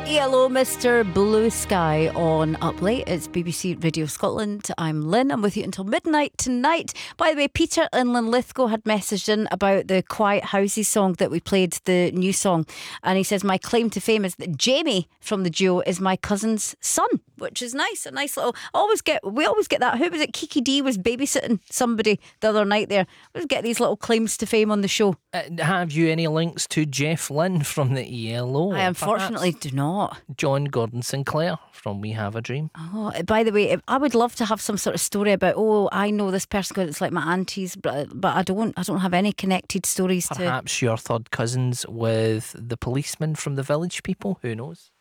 ELO, Mr. Blue Sky on Up Late. It's BBC Radio Scotland. I'm Lynn. I'm with you until midnight tonight. By the way, Peter in Linlithgow had messaged in about the Quiet Houses song that we played, the new song. And he says, my claim to fame is that Jamie from the duo is my cousin's son, which is nice. A nice little... We always get that. Who was it? Kiki D was babysitting somebody the other night there. We always get these little claims to fame on the show. Have you any links to Jeff Lynne from the ELO? I unfortunately do not. John Gordon Sinclair from We Have a Dream. Oh, by the way, I would love to have some sort of story about, I know this person because it's like my aunties, but I don't have any connected stories. Perhaps your third cousins with the policeman from The Village People. Who knows?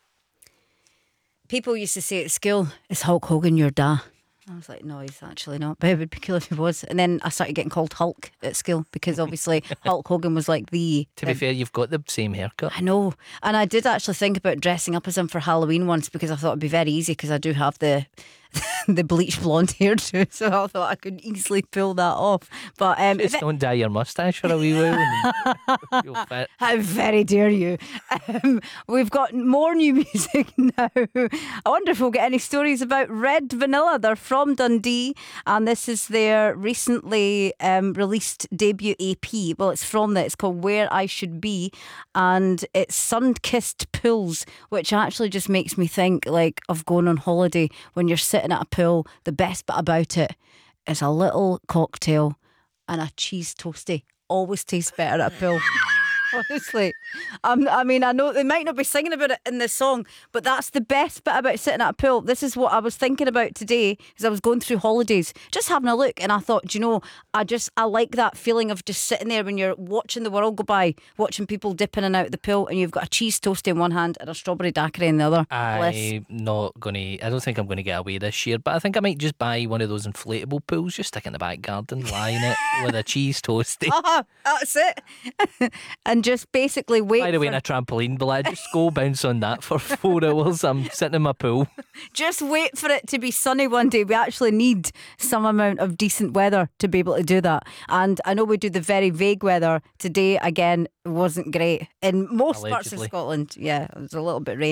People used to say at school, is Hulk Hogan your dad? I was like, no, he's actually not, but it would be cool if he was. And then I started getting called Hulk at school because obviously Hulk Hogan was like the... To be fair, you've got the same haircut. I know. And I did actually think about dressing up as him for Halloween once because I thought it'd be very easy because I do have the bleached blonde hair too, so I thought I could easily pull that off. But just don't dye your moustache for a wee while. You'll fit. How very dare you. We've got more new music now. I wonder if we'll get any stories about Red Vanilla. They're from Dundee and this is their recently released debut EP. Well, it's from that. It's called Where I Should Be and it's sun-kissed pools, which actually just makes me think like of going on holiday when you're sitting at a pool. The best bit about it is a little cocktail and a cheese toastie. Always tastes better at a pool. Honestly, I mean, I know they might not be singing about it in this song, but that's the best bit about sitting at a pool. This is what I was thinking about today as I was going through holidays, just having a look, and I thought, do you know, I like that feeling of just sitting there when you're watching the world go by, watching people dip in and out of the pool, and you've got a cheese toastie in one hand and a strawberry daiquiri in the other. I don't think I'm going to get away this year, but I think I might just buy one of those inflatable pools, just stick in the back garden, lie in it with a cheese toastie. That's it. And just basically wait. By the way, in a trampoline, but I just go bounce on that for 4 hours. I'm sitting in my pool. Just wait for it to be sunny one day. We actually need some amount of decent weather to be able to do that. And I know we do the very vague weather. Today, again, wasn't great in most parts of Scotland. Yeah, it was a little bit rainy.